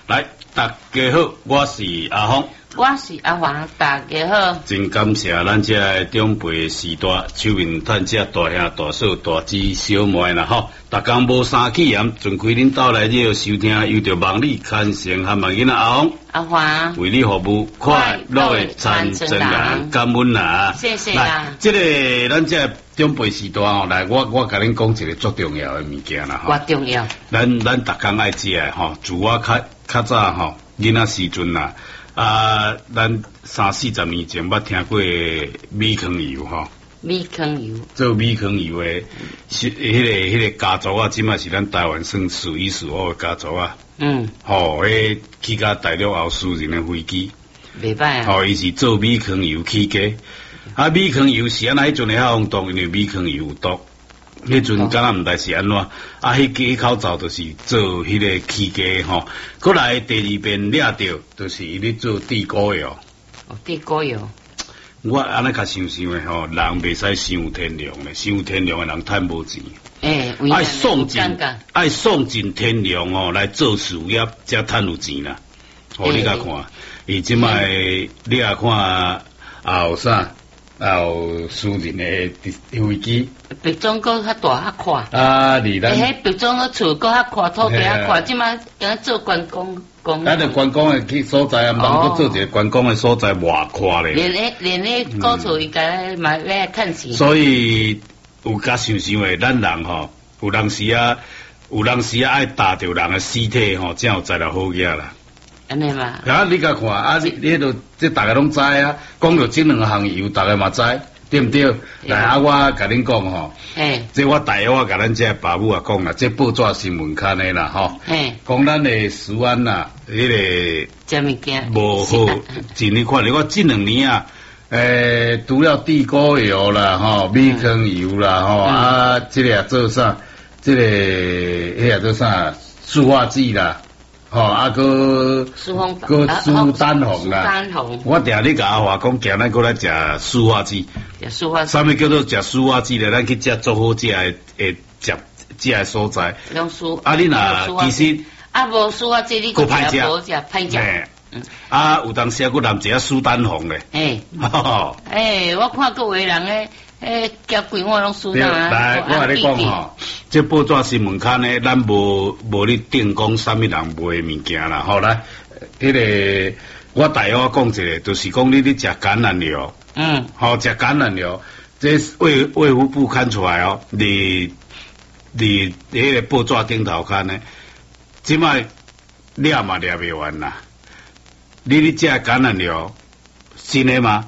来，大家好，我是阿峰。 我是阿华，大家好。 真感谢咱这长辈时代，手面趁这大兄大嫂大姊小妹啦吼，逐工无三气炎，尽开恁斗来这收听，又着望你牵成和望囡仔阿峰。 阿华为你服务，快乐的传承人，感恩啦！ 谢谢啦。 这个咱这长辈时代吼，来我甲恁讲一个足重要的物件啦吼。 偌重要？ 咱逐工爱食的吼，自我较早吼，囡仔时阵啦。咱30-40年前捌听过米糠油吼， 米糠油做米糠油的，迄个家族啊，即卖是咱台湾算数一数二的家族啊。吼，迄去甲大陆后私人的飞机， 袂歹啊。 吼，伊是做米糠油起家，米糠油是安那迄阵的遐风毒，因为米糠油有毒。迄阵敢若毋知是安怎，迄口罩就是做迄个起家吼。过来第二遍掠着，就是伊咧做地沟油。 哦，地沟油。 我安尼较想想诶吼，人袂使伤有天良咧，伤有天良诶人趁无钱。爱送尽天良哦，来做事业才趁有钱啦。哦，你甲看，伊即摆你也看后啥？有私人的飞机， 别种阁较大较宽。 你咱迄别种个厝阁较宽，土地较宽，即摆敢做观光。 咱着观光的去所在啊，茫阁做一个观光的所在，偌宽咧。 连咧古厝伊家嘛要趁钱。 所以有甲想想的，咱人吼，有当时啊爱踏着人的尸体吼，才有才来好嘢啦。 安尼嘛？ 你甲看，你迄度即大家拢知啊。讲到这两项油，大家嘛知，对毋对？来我甲恁讲吼，这我大约我甲咱这爸母啊讲啦，这报纸新闻刊的啦吼，讲咱的食安啦，迄个食物件无好，真你看，我这2年啊，除了地沟油啦，吼，米糠油啦，吼，这个也做啥？这个迄也做啥？塑化剂啦。个苏丹红啦，我定你甲阿华讲，今日过来食塑化剂，啥物叫做食塑化剂咧？咱去食做好食的食的所在。你若其实无塑化剂，你个歹食，歹食。 有当时啊，佮淋一下苏丹红咧。 我看各位人诶。夹规碗拢输啦！ 来，我甲你讲吼，这报纸新闻刊呢，咱无咧定讲啥物人卖物件啦。吼，来，迄个我大约讲一个，就是讲你咧食橄榄油，吼，食橄榄油，这卫福部看出来哦，你迄个报纸顶头看呢，即摆掠嘛掠袂完啦。你咧食橄榄油，真诶吗？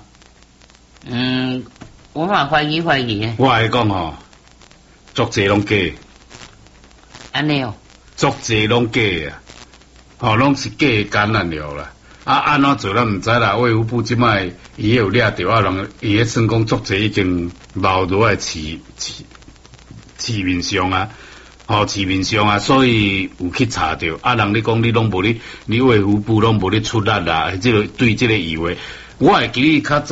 我嘛怀疑诶。 我来讲吼，足济拢假。 安尼哦。 足济拢假啊，吼，拢是假橄榄油啦。安怎做咱毋知啦。卫福部即摆伊有掠着人，伊咧算讲足济已经流落来市面上啊，市面上啊，所以有去查着。人咧讲你拢无咧，你卫福部拢无咧出力啦。即个对即个油诶，我会记你较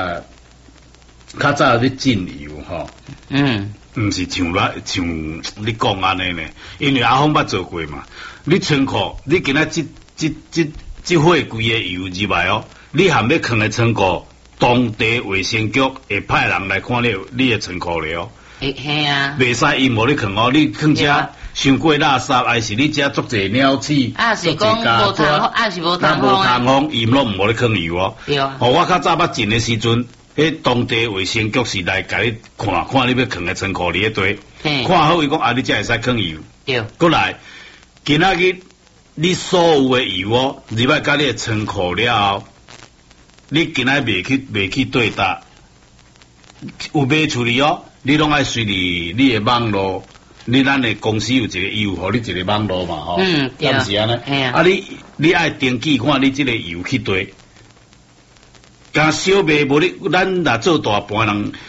早咧进油吼，毋是像你讲安尼呢，因为阿峰捌做过嘛。你仓库，你今仔这货柜的油入来哦，你含要放的仓库，当地卫生局会派人来看你的仓库了哦。 系啊， 袂使伊无咧放哦，你放遮伤过垃圾，还是你遮足济鸟鼠， 是讲无通，是无通风，伊拢无咧放油哦。 对啊。 我较早捌进的时阵。当地卫生局是来甲你看你要放的仓库里迄堆，看好伊讲你才会使放油。 对。 过来，今仔日你所有的油哦，入来甲你的仓库了后，你今仔袂去对答，有卖处理哦，你拢爱随你的网络，咱的公司有一个油，互你一个网络嘛吼。对。是安尼。你爱登记看你这个油去对。甲小卖无你，咱若做大盘人，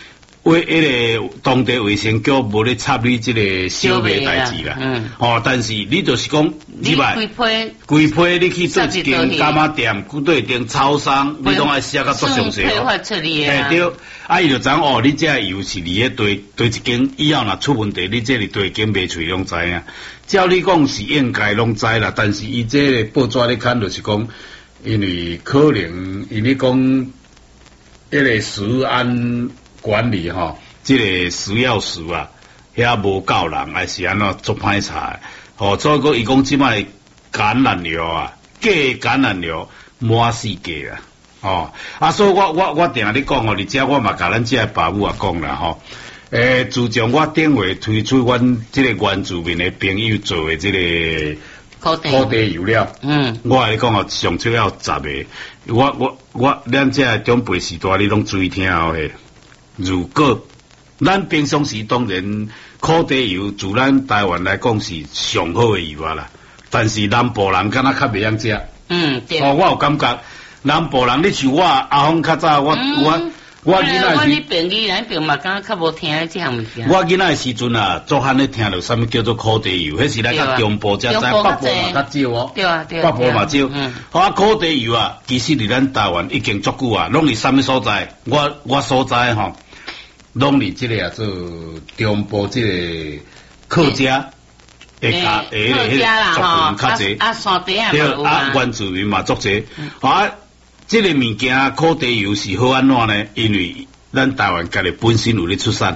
为迄个当地卫生局无咧插你即个小卖代志啦。但是你就是讲，你规批你去做一间干妈店，对一间超商，你拢爱写甲足详细哦。对，伊就知你这油是离迄对一间，以后若出问题，你这里对间卖喙拢知影。照你讲是应该拢知啦，但是伊这个报纸咧看就是讲，因为可能因为讲迄个食安管理吼，即个食药署啊，遐无够人，还是安怎做歹查？所以讲伊讲即摆感染流啊，假感染流满世界啊，所以我定下咧讲你遮我嘛甲咱遮爸母啊讲啦自从我顶回推出阮即个原住民的朋友做的即个土地油了，我来讲上少要10个，咱遮长辈时代你拢注意听嘿。如果咱平常时当然土地油自咱台湾来讲是上好的油啦，但是南部人敢若较袂晓食。对。我有感觉，南部人你像我阿峰较早我囡仔是。你平语咱平嘛敢若较无听即项物件。我囡仔的时阵啊，做汉咧听到啥物叫做土地油，迄是来甲中部才知，北部嘛较少哦。对，北部嘛少。土地油啊，其实伫咱台湾已经足久啊，拢伫啥物所在？我所在吼。拢伫即个做中部即个客家，客家啦吼，山地啊嘛原住民嘛足济。即个物件土地油是好安怎呢？因为咱台湾家己本身有咧出产，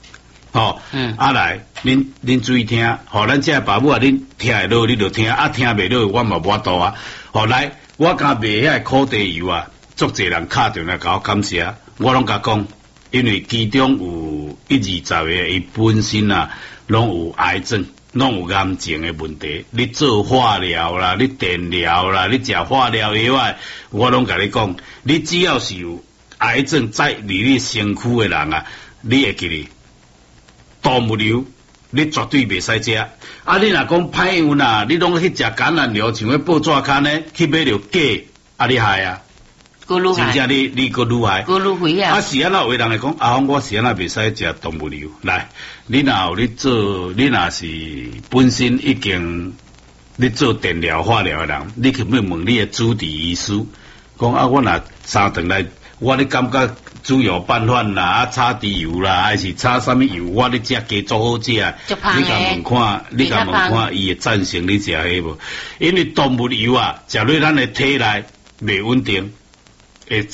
来，恁注意听，咱遮爸母啊，恁听会落你就听，听袂落我嘛无法度啊。来，我甲卖遐土地油啊，足济人敲电话甲我感谢，我拢甲讲。因为其中有1-20个，伊本身啊，拢有癌症，拢有癌症的问题。你做化疗啦，你电疗啦，你食化疗药啊，我拢甲你讲，你只要是有癌症在你身躯的人啊，你会记哩，动物油你绝对袂使食。你若讲歹运啊，你拢去食橄榄油，像迄报纸刊呢，去买着假，你害啊！真正你个愈害，是安那有人来讲，我是安那袂使食动物油。来，你若有你做，你若是本身已经你做电疗、化疗的人，你去问你的主治医师，讲我若3顿来，我咧感觉猪油拌饭啦，炒猪油啦，还是炒啥物油，我咧食加足好食。你甲问看，伊会赞成你食迄无？因为动物油啊，食落咱的体内袂稳定。会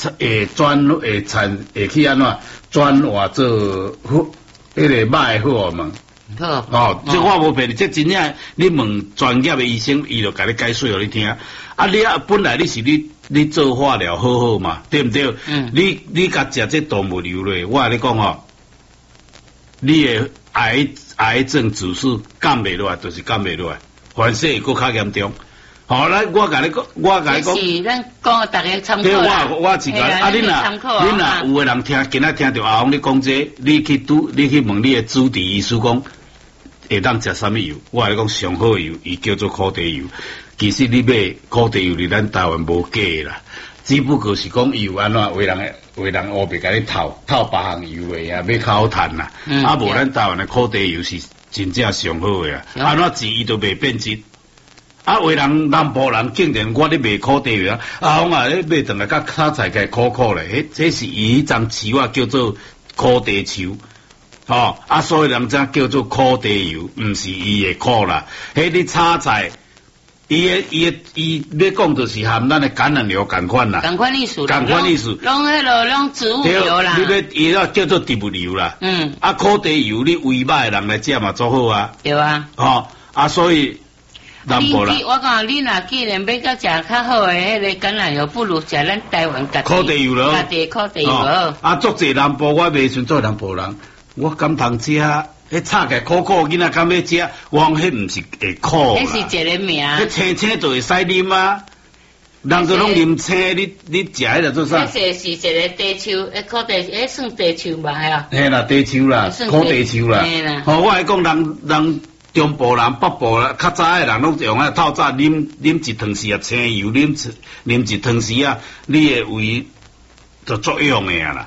去安怎转化做迄个歹荷尔蒙。这我无骗你，这真正你问专业的医生，伊就甲你解释互你听。你本来你做化疗好嘛，对不对？你甲食这动物油咧，我甲你讲你的癌症指数降袂落来，就是降袂落来，反正会佫较严重。来，我甲你讲，是咱讲大家参考。对，我是讲，恁若有个人今仔听到阿峰你讲这，你去问你的主治医师讲，会当食啥物油？我甲你讲上好的油，伊叫做土地油。其实你买土地油伫咱台湾无假啦，只不过是讲油安怎为人乌白甲你偷别项油的啊，要较好赚啦。无咱台湾的土地油是真正上好的啊，安怎钱伊都袂变质。为人南部人竟然我咧卖土地油峰咧卖转来甲卡菜个苦咧，这是伊迄张树啊叫做土地树，所以人才叫做土地油，毋是伊的苦啦。迄你炒菜，伊要讲就是含咱的橄榄油共款啦，共款意思，拢植物油啦。伊要叫做植物油啦。土地油你胃歹的人来食嘛足好啊。对啊。所以。我讲你若既然要甲食较好诶，迄个橄榄油，不如食咱台湾土地油咯。土地油。足济南部我袂算做南部人，我敢通食，迄炒起苦囡仔敢要食，我讲迄毋是会苦。迄是一个名。迄青就会使啉啊，人就拢啉青，你食迄个做啥？迄是一个地树，土地，算地树吧？系啊。嘿啦，地树啦，土地树啦。我来讲人。中部人、北部人，较早诶人拢用透早啉一汤匙啊青油，啉一汤匙啊，你诶胃就作用诶啦。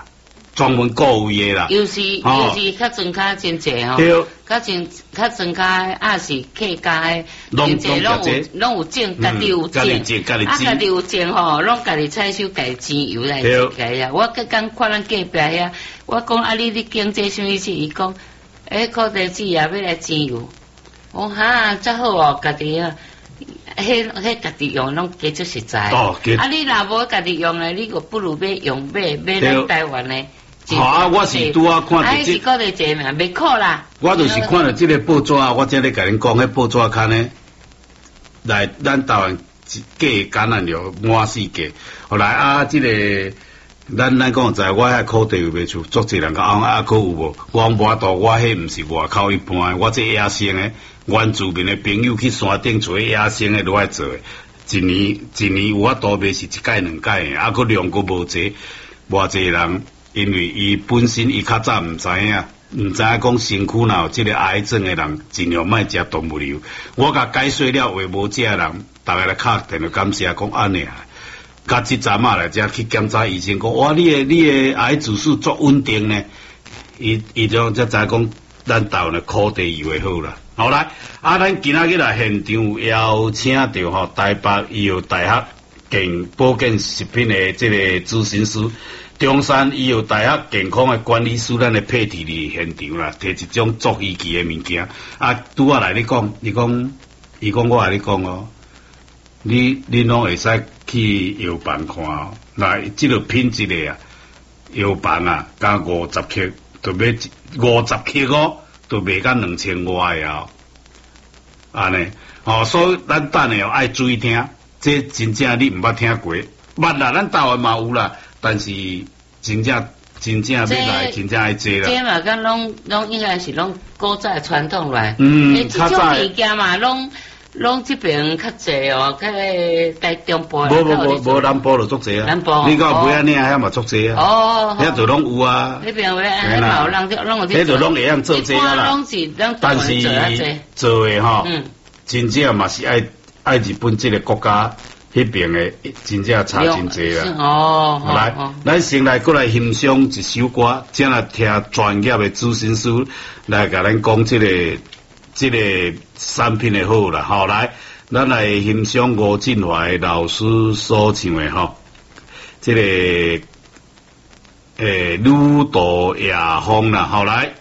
专门顾位的啦。 尤其较庄家真济吼，较庄家也是客家的，真济拢有种，家己有种，家己有种吼，拢家己采收，家己煎油来自家啊。我刚刚看咱隔壁遐，我讲你经济什么意思？伊讲，苦地子也要来煎油。我哈，真好哦，家己啊。迄家己用拢加足实在。你若无家己用咧，你个不如买咱台湾咧。 好我是拄啊看到是国内济嘛，袂苦啦。 我就是看到这个报纸，我才咧甲恁讲，迄报纸刊呢，来咱台湾价橄榄油满世界。后来这个咱讲在我遐苦地有卖出，足侪人讲可有无？我无法度，我迄毋是外口一般，我这野生诶。原住民的朋友去山顶做野生的落来做的，一年有法度卖是一届两届的，佫量佫无济，偌济人因为伊本身伊较早毋知影讲身躯若有即个癌症的人，尽量莫食动物油。我甲解说了话无食的人，逐个来敲电话感谢讲安尼啊。甲即阵来遮去检查医生讲，哇，你的癌指数足稳定呢。伊就才知讲咱台湾的苦地油会好啦。好来，咱今仔日来现场邀请到台北医药大学保健食品的这个咨询师，中山医药大学健康的管理师，咱的配体伫现场啦，摕一种足稀奇的物件。拄啊来你讲，伊讲我来你讲哦，你拢会使去药房看哦，那即个品质的药房加50克，就要50克哦。都卖到2500的哦，安尼所以咱等下爱注意听，这真正你毋捌听过，捌啦，咱台湾嘛有啦，但是真正要来，真正爱坐啦。 这嘛，敢拢应该是拢古早传统来， 较早物件嘛，拢这边较济哦，在中部。 无南部就足济啊。 南部。 你到尾仔岭遐嘛足济啊。 哦。 遐就拢有啊。 那边有遐嘛有人拢有迄就拢会样做济啊啦。但是做诶吼，真正嘛是爱日本这个国家迄边诶，真正差真济啦。 哦。 来，咱先来过来欣赏一首歌，才来听专业诶咨询师来甲咱讲这个产品的好啦，好来，咱来欣赏吴振华老师所唱的吼，这个《旅途夜风》啦，好来。